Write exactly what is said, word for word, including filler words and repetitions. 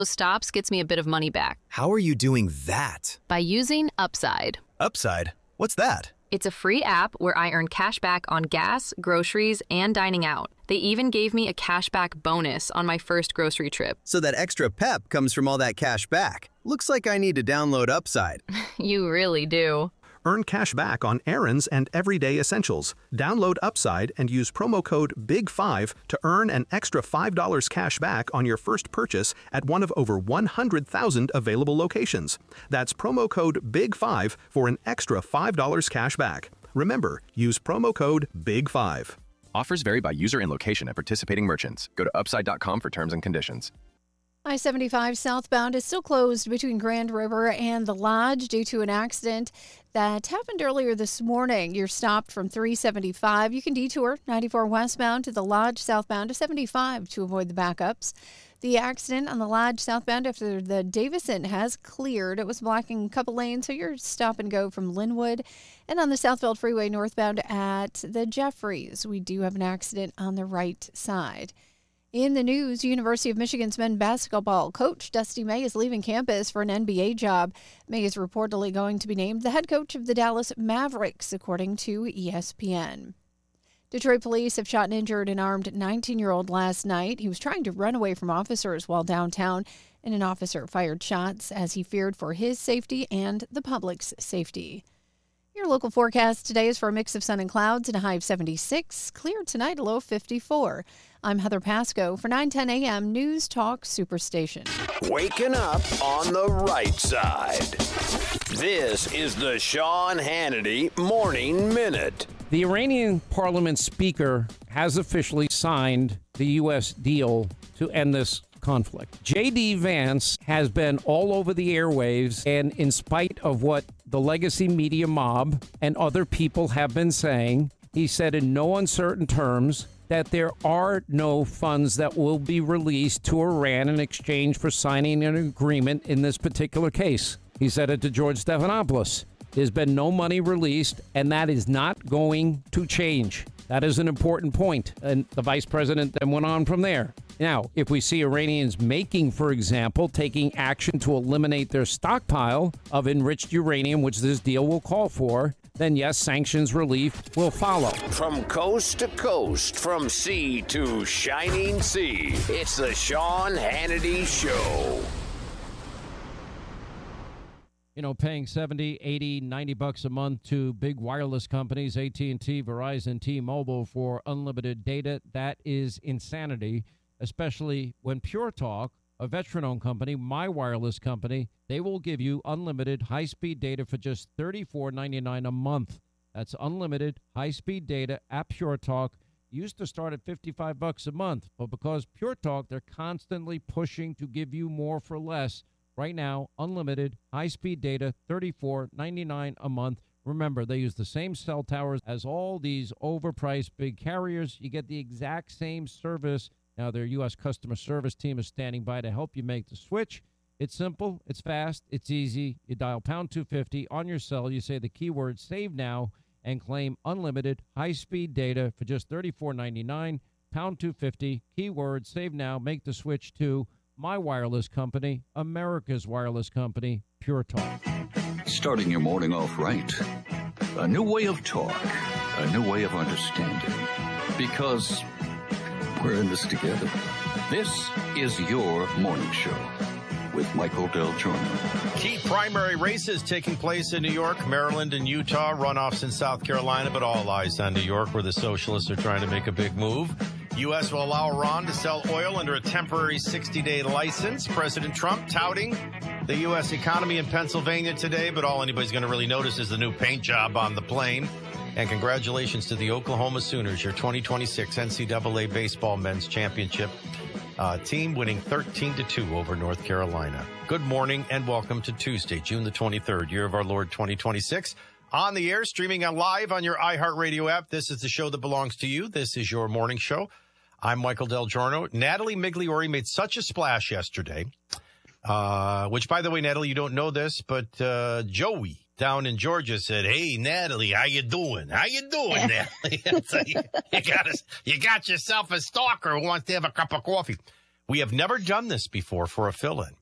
stops gets me a bit of money back. How are you doing that? By using Upside. Upside? What's that? It's a free app where I earn cash back on gas, groceries, and dining out. They even gave me a cashback bonus on my first grocery trip. So that extra pep comes from all that cash back. Looks like I need to download Upside. You really do. Earn cash back on errands and everyday essentials. Download Upside and use promo code big five to earn an extra five dollars cash back on your first purchase at one of over one hundred thousand available locations. That's promo code big five for an extra five dollars cash back. Remember, use promo code big five. Offers vary by user and location at participating merchants. Go to upside dot com for terms and conditions. I seventy-five southbound is still closed between Grand River and the Lodge due to an accident that happened earlier this morning. You're stopped from three seventy-five. You can detour ninety-four westbound to the Lodge southbound to seventy-five to avoid the backups. The accident on the Lodge southbound after the Davison has cleared. It was blocking a couple lanes, so you're stop and go from Linwood. And on the Southfield Freeway northbound at the Jeffries, we do have an accident on the right side. In the news, University of Michigan's men's basketball coach Dusty May is leaving campus for an N B A job. May is reportedly going to be named the head coach of the Dallas Mavericks, according to E S P N. Detroit police have shot and injured an armed nineteen-year-old last night. He was trying to run away from officers while downtown, and an officer fired shots as he feared for his safety and the public's safety. Your local forecast today is for a mix of sun and clouds and a high of seventy-six. Clear tonight, a low of fifty-four. I'm Heather Pasco for nine ten a.m. News Talk Superstation. Waking up on the right side. This is the Sean Hannity Morning Minute. The Iranian parliament speaker has officially signed the U S deal to end this conflict. J D. Vance has been all over the airwaves, and in spite of what the legacy media mob and other people have been saying, he said in no uncertain terms that there are no funds that will be released to Iran in exchange for signing an agreement in this particular case. He said it to George Stephanopoulos. There's been no money released, and that is not going to change. That is an important point. And the vice president then went on from there. Now, if we see Iranians making, for example, taking action to eliminate their stockpile of enriched uranium, which this deal will call for, then yes, sanctions relief will follow. From coast to coast, from sea to shining sea, it's the Sean Hannity Show. You know, paying seventy, eighty, ninety bucks a month to big wireless companies, A T and T, Verizon, T-Mobile for unlimited data, that is insanity, especially when Pure Talk, a veteran-owned company, my wireless company, they will give you unlimited high-speed data for just thirty-four ninety-nine a month. That's unlimited high-speed data at Pure Talk. Used to start at fifty-five bucks a month, but because Pure Talk, they're constantly pushing to give you more for less. Right now, unlimited high-speed data, thirty-four ninety-nine a month. Remember, they use the same cell towers as all these overpriced big carriers. You get the exact same service. Now, their U S customer service team is standing by to help you make the switch. It's simple, it's fast, it's easy. You dial pound two fifty on your cell. You say the keyword save now and claim unlimited high-speed data for just thirty-four ninety-nine. Pound two fifty, keyword save now. Make the switch to my wireless company, America's wireless company, Pure Talk. Starting your morning off right. A new way of talk. A new way of understanding. Because we're in this together. This is your morning show with Michael Del Giorno. Key primary races taking place in New York, Maryland, and Utah. Runoffs in South Carolina, but all eyes on New York, where the socialists are trying to make a big move. U S will allow Iran to sell oil under a temporary sixty-day license. President Trump touting the U S economy in Pennsylvania today, but all anybody's going to really notice is the new paint job on the plane. And congratulations to the Oklahoma Sooners, your twenty twenty-six N C double A Baseball Men's Championship uh, team, winning thirteen to two over North Carolina. Good morning and welcome to Tuesday, June the twenty-third, year of our Lord twenty twenty-six. On the air, streaming on live on your iHeartRadio app. This is the show that belongs to you. This is your morning show. I'm Michael Del Giorno. Natalie Migliori made such a splash yesterday, uh, which, by the way, Natalie, you don't know this, but uh, Joey down in Georgia said, "Hey, Natalie, how you doing? How you doing, Natalie?" So you, you, got a, you got yourself a stalker who wants to have a cup of coffee. We have never done this before for a fill-in.